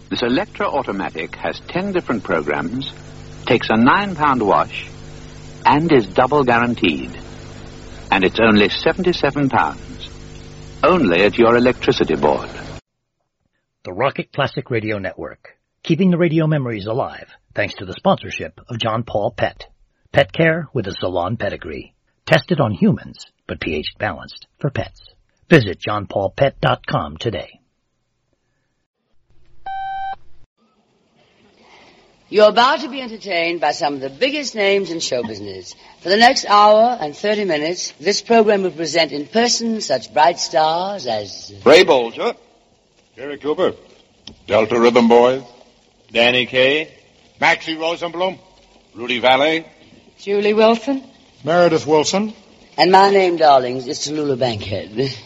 This Electra automatic has 10 different programs, takes a £9 wash, and is double guaranteed. And it's only £77. Only at your electricity board. The Rocket Classic Radio Network, keeping the radio memories alive thanks to the sponsorship of John Paul Pet. Pet care with a salon pedigree. Tested on humans, but pH balanced for pets. Visit johnpaulpet.com today. You're about to be entertained by some of the biggest names in show business. For the next hour and 30 minutes, this program will present in person such bright stars as... Ray Bolger. Jerry Cooper. Delta Rhythm Boys. Danny Kaye. Maxie Rosenblum. Rudy Valley. Julie Wilson. Meredith Wilson. And my name, darlings, is Tallulah Bankhead.